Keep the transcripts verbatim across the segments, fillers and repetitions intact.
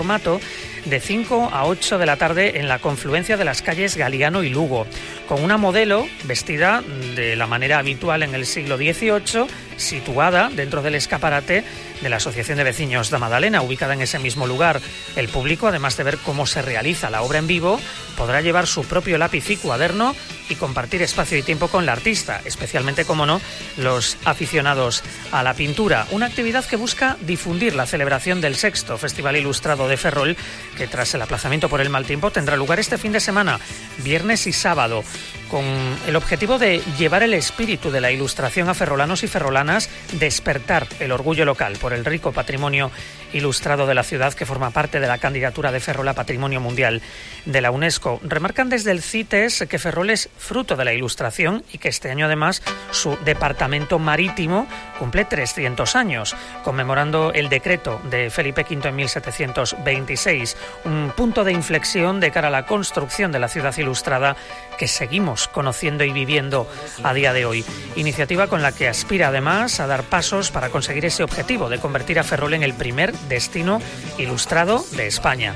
formato de cinco a ocho de la tarde en la confluencia de las calles Galiano y Lugo, con una modelo vestida de la manera habitual en el siglo dieciocho, situada dentro del escaparate de la Asociación de Vecinos da Madalena, ubicada en ese mismo lugar. El público, además de ver cómo se realiza la obra en vivo, podrá llevar su propio lápiz y cuaderno y compartir espacio y tiempo con la artista, especialmente, como no, los aficionados a la pintura. Una actividad que busca difundir la celebración del sexto Festival Ilustrado de Ferrol, que tras el aplazamiento por el mal tiempo tendrá lugar este fin de semana, viernes y sábado, con el objetivo de llevar el espíritu de la ilustración a ferrolanos y ferrolanas, despertar el orgullo local por el rico patrimonio ilustrado de la ciudad, que forma parte de la candidatura de Ferrol a Patrimonio Mundial de la UNESCO. Remarcan desde el CITES que Ferrol es fruto de la ilustración y que este año además su departamento marítimo cumple trescientos años, conmemorando el decreto de Felipe quinto en mil setecientos veintiséis, un punto de inflexión de cara a la construcción de la ciudad ilustrada que seguimos conociendo y viviendo a día de hoy. Iniciativa con la que aspira además a dar pasos para conseguir ese objetivo de convertir a Ferrol en el primer destino ilustrado de España.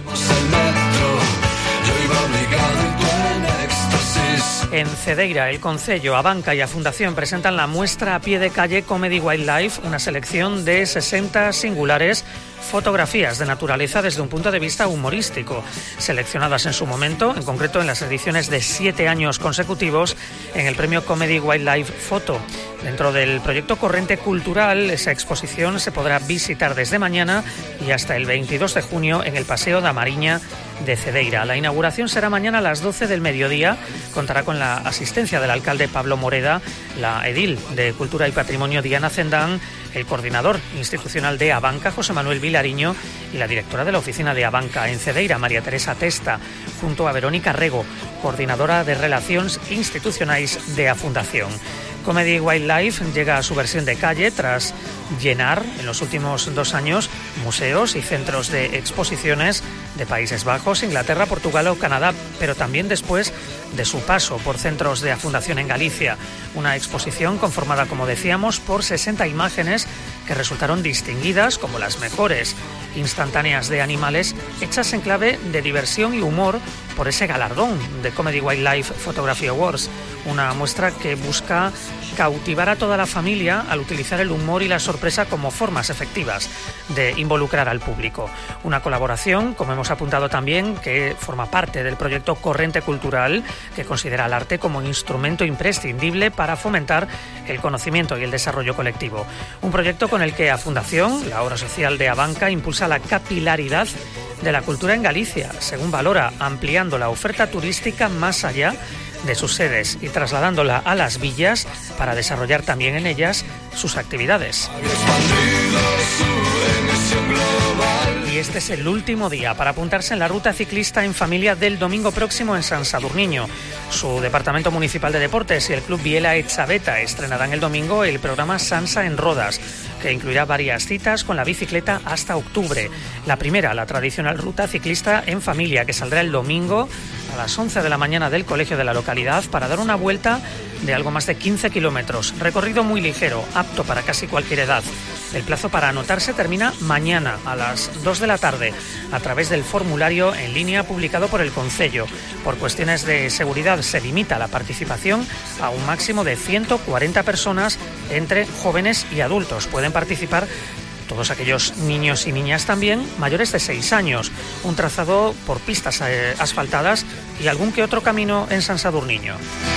En Cedeira, el Concello, Abanca y a Fundación presentan la muestra a pie de calle Comedy Wildlife, una selección de sesenta singulares fotografías de naturaleza desde un punto de vista humorístico, seleccionadas en su momento, en concreto en las ediciones de siete años consecutivos en el premio Comedy Wildlife Photo. Dentro del proyecto Corrente Cultural, esa exposición se podrá visitar desde mañana y hasta el veintidós de junio en el Paseo da Mariña de Cedeira. La inauguración será mañana a las doce del mediodía. Contará con la asistencia del alcalde Pablo Moreda, la edil de Cultura y Patrimonio Diana Cendán, el coordinador institucional de Abanca, José Manuel Vilariño, y la directora de la oficina de Abanca en Cedeira, María Teresa Testa, junto a Verónica Rego, coordinadora de Relacións Institucionais de a Fundación. Comedy Wildlife llega a su versión de calle tras llenar en los últimos dos años museos y centros de exposiciones de Países Bajos, Inglaterra, Portugal o Canadá, pero también después de su paso por centros de a Fundación en Galicia. Una exposición conformada, como decíamos, por sesenta imágenes que resultaron distinguidas como las mejores instantáneas de animales, hechas en clave de diversión y humor por ese galardón de Comedy Wildlife Photography Awards, una muestra que busca cautivar a toda la familia al utilizar el humor y la sorpresa como formas efectivas de involucrar al público. Una colaboración, como hemos apuntado también, que forma parte del proyecto Corrente Cultural, que considera el arte como instrumento imprescindible para fomentar el conocimiento y el desarrollo colectivo. Un proyecto con el que a Fundación, la obra social de Abanca, impulsa la capilaridad de la cultura en Galicia, según valora, ampliando la oferta turística más allá de sus sedes y trasladándola a las villas para desarrollar también en ellas sus actividades. Y este es el último día para apuntarse en la ruta ciclista en familia del domingo próximo en San Sadurniño. Su departamento municipal de deportes y el club Biela Echaveta estrenarán el domingo el programa Sansa en Rodas, que incluirá varias citas con la bicicleta hasta octubre. La primera, la tradicional ruta ciclista en familia, que saldrá el domingo a las once de la mañana del colegio de la localidad para dar una vuelta de algo más de quince kilómetros. Recorrido muy ligero, apto para casi cualquier edad. El plazo para anotarse termina mañana a las dos de la tarde a través del formulario en línea publicado por el Concello. Por cuestiones de seguridad se limita la participación a un máximo de ciento cuarenta personas entre jóvenes y adultos. Pueden participar todos aquellos niños y niñas también mayores de seis años. Un trazado por pistas eh, asfaltadas y algún que otro camino en San Sadurniño.